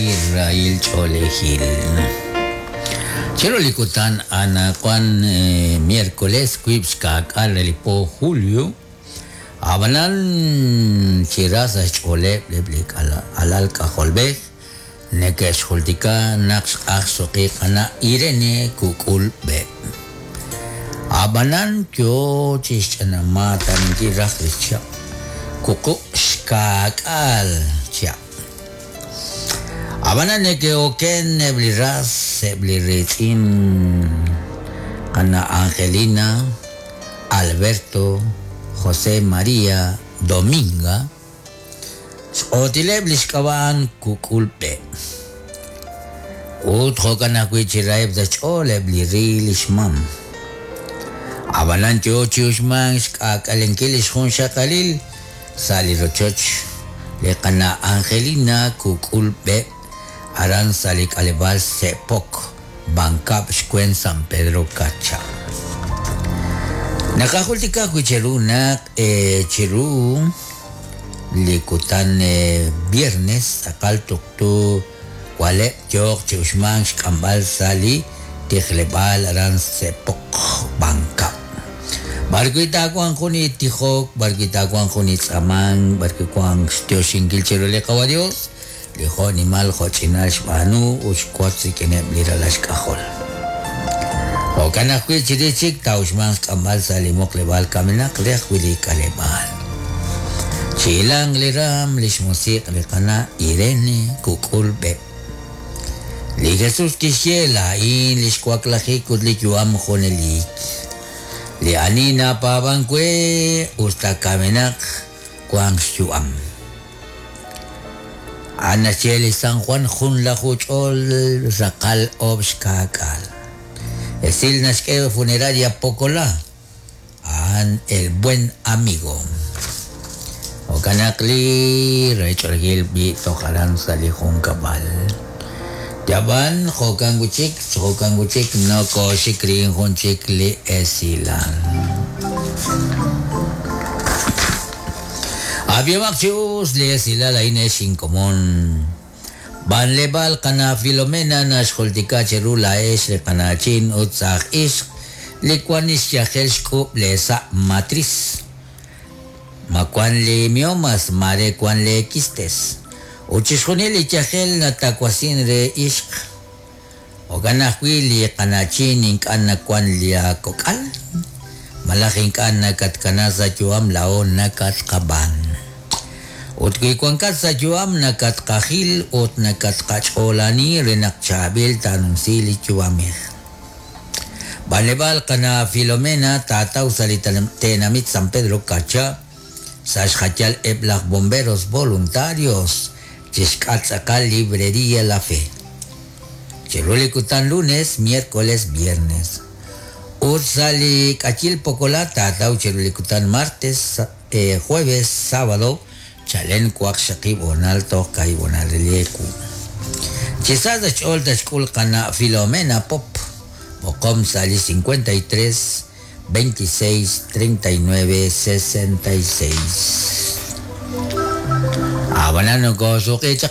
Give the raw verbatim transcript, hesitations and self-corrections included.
Israel Cholehil. Chero likutan ana kwan eh, miércoles kuipskak alelipo Julio. Abanan chirasa chole leblik ala alal kaholbek nekes hultika naks aksoki kana Irene kukul be. Abanan kyo chichana mata ngirak licha kuku skak al cha. Abanan neke oken nebliras sebliritin kana Angelina Alberto José María Dominga Otileblis kawan kukulpe Utro kana kuichiraib da chole blirilis mam Abanan chochusman skakalenkilis hun shakalil Sali rochoch le kana Angelina kukulpe Aran salik alebal sepok Bangkap skwen San Pedro Cacha Nakahultika ku Cheru nak eh, Cheru likutan eh, viernes akal tuktu wale jok chusman skambal sali tikhlebal aran sepok Bangkap Barkita kuang kuni tihok barkita kuang kuni tsamang barkita kuang stio singil Cheru le kawadios Liho animal hochinash banu uskwat si kene bliralas kahol. O kana kwi chirichik tausman kamal salimok lebal kaminak leh wili kalebal. Chilang liram lish musik lekana Irene kukul be. Li Jesus kisye lain lish kwak laki kudli juam khonelik. Li anina pabang kwe usta kaminak kwang juam. Ana Cheli San Juan Jun la Juchol Zakal Obskakal. Esil Nasqueo Funeraria Pocola. An el buen amigo. Okanakli Rachel Gilby Tokaran Salihun Kabal. Jaban Hokan Guchik, Hokan Guchik no ko Shikrin Hunchik li Esilan. Había maxius le sila la ine sin común. Ban lebal kana Filomena nas holtika cherula es le kanachin utsach is le kwanis yahelsko le sa matriz. Makwan le miomas mare kwan le kistes. Uchishkone le chahel na takwasin re ishk. O ganahwi le kanachin inkana kwan lia kokal. Malaking kan na katkana sa juam laon na katkaban. Ut kay kuangkat sa juam na katkahil ut na katkacholani renak chabil tanong sili juamir. Balebal kana Filomena tataw sa tenamit San Pedro Cacha sa Xachal Eblak Bomberos Voluntarios chiskat sakal Librería La Fe. Chirulikutan lunes, miércoles, viernes. Ut sali kachil pokolata tataw chirulikutan martes, eh, jueves, sábado Chalen kuak shakib onal to kay onal leku. Chisas da chol da skul kana Filomena pop. Bocom sali cincuenta y tres, veintiséis, treinta y nueve, sesenta y seis. Abanano ko so